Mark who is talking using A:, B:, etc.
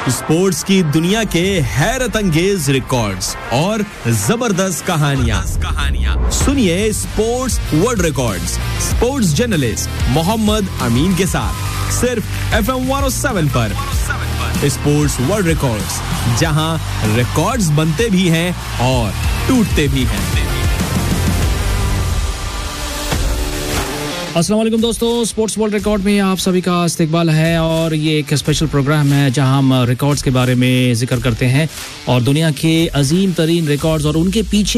A: Sports की दुनिया के हैरत अंगेज रिकॉर्ड्स और जबरदस्त कहानियां सुनिए sports world records sports journalist Mohammad अमीन के साथ सिर्फ FM 107 पर स्पोर्ट्स वर्ल्ड रिकॉर्ड्स, जहां रिकॉर्ड्स बनते भी हैं और टूटते भी हैं।
B: अस्सलाम वालेकुम दोस्तों, स्पोर्ट्स वर्ल्ड रिकॉर्ड में आप सभी का इस्तकबाल है और ये एक स्पेशल प्रोग्राम है जहां हम रिकॉर्ड्स के बारे में जिक्र करते हैं और दुनिया के अजीम तरीन रिकॉर्ड्स और उनके पीछे